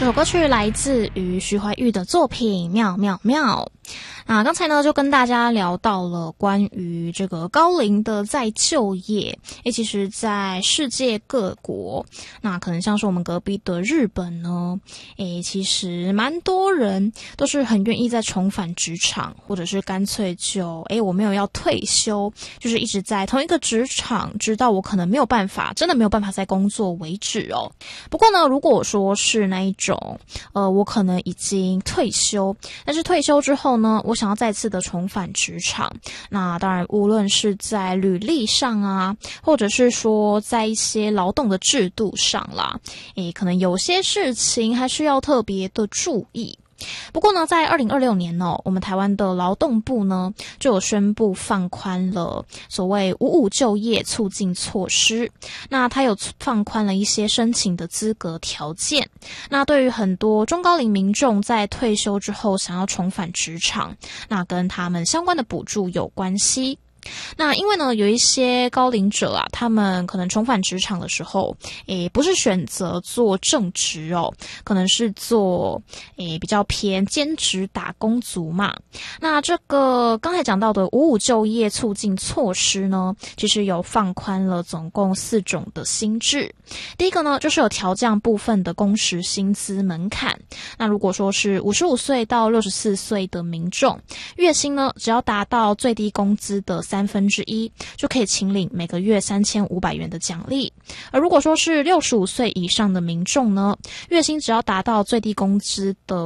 这首歌曲来自于徐怀钰的作品《妙妙妙》。刚才呢就跟大家聊到了关于这个高龄的再就业，其实在世界各国，那可能像是我们隔壁的日本呢，其实蛮多人都是很愿意再重返职场，或者是干脆就我没有要退休，就是一直在同一个职场，直到我可能真的没有办法再工作为止哦。不过呢，如果说是那一种我可能已经退休，但是退休之后呢，我想要再次的重返职场，那当然无论是在履历上啊，或者是说在一些劳动的制度上啦，可能有些事情还是要特别的注意。不过呢，在2026年我们台湾的劳动部呢就有宣布放宽了所谓55就业促进措施。那它有放宽了一些申请的资格条件。那对于很多中高龄民众在退休之后想要重返职场，那跟他们相关的补助有关系。那因为呢，有一些高龄者啊，他们可能重返职场的时候，不是选择做正职哦，可能是做比较偏兼职打工族嘛。那这个刚才讲到的55就业促进措施呢，其实有放宽了总共4种的新制。第一个呢，就是有调降部分的工时薪资门槛。那如果说是55岁到64岁的民众，月薪呢只要达到最低工资的1/3，就可以请领每个月3500元的奖励。而如果说是65岁以上的民众呢，月薪只要达到最低工资的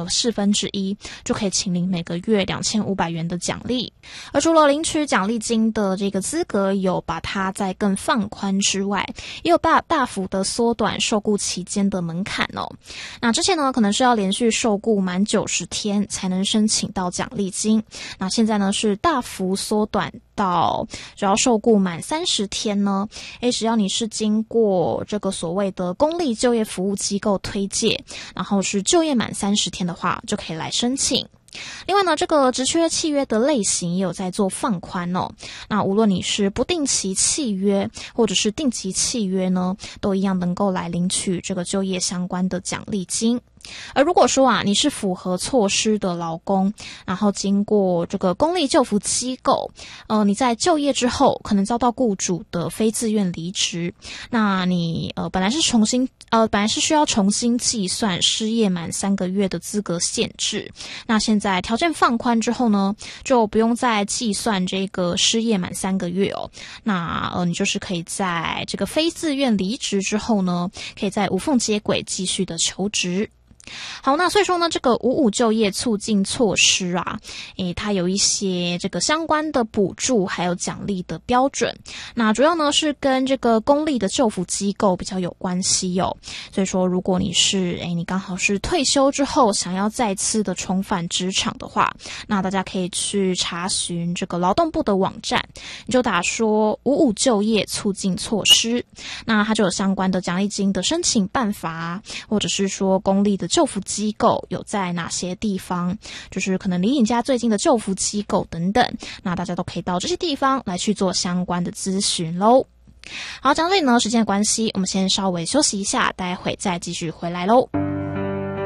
1/4，就可以请领每个月2500元的奖励。而除了领取奖励金的这个资格有把它再更放宽之外，也有大幅的缩短受雇期间的门槛哦。那之前呢，可能是要连续受雇满90天才能申请到奖励金，那现在呢是大幅缩短到只要受雇满30天呢，只要你是经过这个所谓的公立就业服务机构推介，然后是就业满30天的话，就可以来申请。另外呢，这个职缺契约的类型也有在做放宽哦。那无论你是不定期契约或者是定期契约呢，都一样能够来领取这个就业相关的奖励金。而如果说你是符合措施的劳工，然后经过这个公立就服机构，你在就业之后可能遭到雇主的非自愿离职，那你本来是需要重新计算失业满3个月的资格限制，那现在条件放宽之后呢，就不用再计算这个失业满3个月哦。那你就是可以在这个非自愿离职之后呢，可以在无缝接轨继续的求职。好，那所以说呢，这个55就业促进措施啊，它有一些这个相关的补助还有奖励的标准。那主要呢是跟这个公立的就服机构比较有关系哦。所以说，如果你是你刚好是退休之后想要再次的重返职场的话，那大家可以去查询这个劳动部的网站，你就打说55就业促进措施，那它就有相关的奖励金的申请办法，或者是说公立的就服机构有在哪些地方，就是可能离你家最近的就服机构等等，那大家都可以到这些地方来去做相关的咨询咯。好，讲到这里呢，时间的关系，我们先稍微休息一下，待会再继续回来咯。